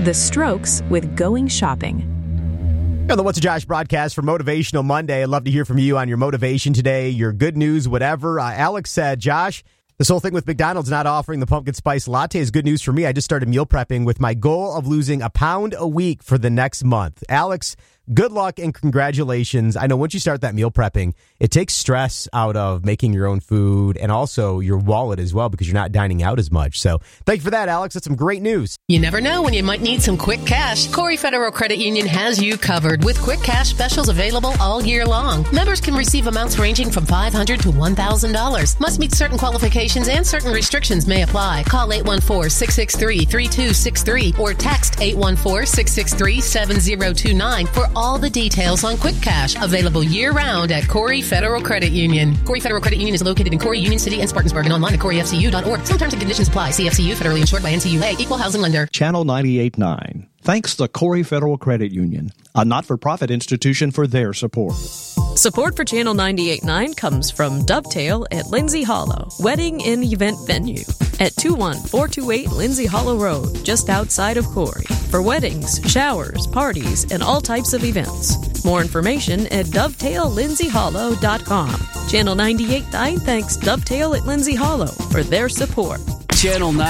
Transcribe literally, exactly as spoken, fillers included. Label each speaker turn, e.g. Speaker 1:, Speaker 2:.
Speaker 1: The Strokes with Going Shopping.
Speaker 2: On the What's a Josh broadcast for Motivational Monday. I'd love to hear from you on your motivation today, your good news, whatever. Uh, Alex said, Josh, this whole thing with McDonald's not offering the pumpkin spice latte is good news for me. I just started meal prepping with my goal of losing a pound a week for the next month. Alex, good luck and congratulations. I know once you start that meal prepping, it takes stress out of making your own food and also your wallet as well because you're not dining out as much. So thank you for that, Alex. That's some great news.
Speaker 3: You never know when you might need some quick cash. Corey Federal Credit Union has you covered with quick cash specials available all year long. Members can receive amounts ranging from five hundred dollars to one thousand dollars. Must meet certain qualifications and certain restrictions may apply. Call eight one four, six six three, three two six three or text eight one four, six six three, seven zero two nine for all the details on quick cash. Available year-round at Corey Federal Credit Union. Corey Federal Credit Union is located in Corey, Union City, and Spartansburg, and online at corey f c u dot org. Some terms and conditions apply. C F C U, federally insured by N C U A, equal housing lender.
Speaker 4: Channel ninety-eight point nine. Thanks to Corey Federal Credit Union, a not-for-profit institution, for their support.
Speaker 5: Support for Channel ninety-eight point nine comes from Dovetail at Lindsay Hollow, wedding and event venue at two one four two eight Lindsay Hollow Road, just outside of Corey, for weddings, showers, parties, and all types of events. More information at dovetail lindsay hollow dot com. Channel ninety-eight point nine thanks Dovetail at Lindsay Hollow for their support.
Speaker 6: Channel nine.